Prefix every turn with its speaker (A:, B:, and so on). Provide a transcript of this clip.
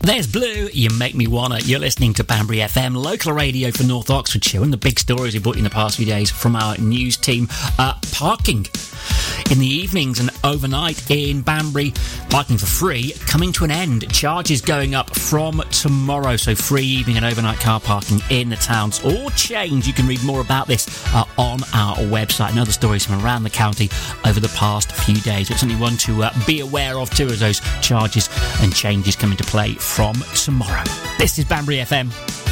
A: There's Blue, You Make Me Wanna. You're listening to Banbury FM, local radio for North Oxfordshire, and the big stories we brought you in the past few days from our news team. Parking in the evenings and overnight in Banbury, parking for free, coming to an end. Charges going up from tomorrow, so free evening and overnight car parking in the towns all change. You can read more about this on our website and other stories from around the county over the past few days. It's something one to be aware of too, as those charges and changes come into play from tomorrow. This is Banbury FM.